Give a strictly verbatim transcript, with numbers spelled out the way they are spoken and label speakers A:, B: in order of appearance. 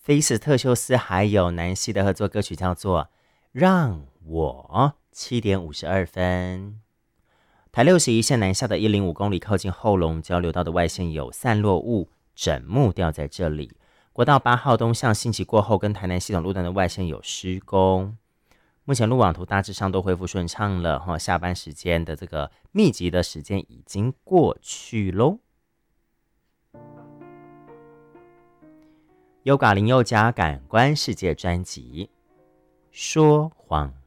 A: 菲斯特修斯还有南希的合作歌曲叫做《让我》，七点五十二分。台六十一线南下的一零五公里，靠近后龙交流道的外线有散落物枕木掉在这里。国道八号东向新奇过后，跟台南系统路段的外线有施工。目前路网图大致上都恢复顺畅了哈，下班时间的这个密集的时间已经过去喽。优嘎林宥嘉感官世界专辑，说谎。